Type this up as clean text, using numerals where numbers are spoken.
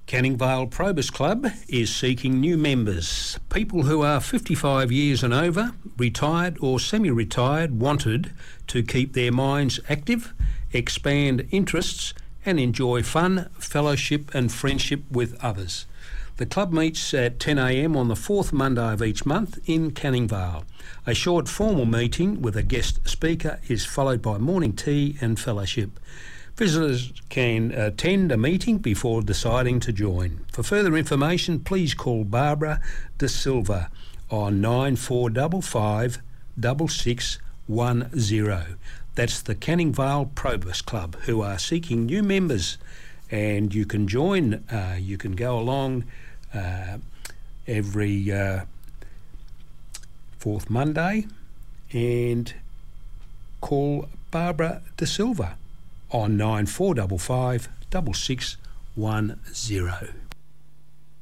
Canning Vale Probus Club is seeking new members. People who are 55 years and over, retired or semi-retired, wanted to keep their minds active, expand interests and enjoy fun, fellowship and friendship with others. The club meets at 10 a.m. on the fourth Monday of each month in Canning Vale. A short formal meeting with a guest speaker is followed by morning tea and fellowship. Visitors can attend a meeting before deciding to join. For further information, please call Barbara De Silva on 9455 6610. That's the Canning Vale Probus Club, who are seeking new members, and you can join. You can go along every fourth Monday and call Barbara De Silva on 9455 6610.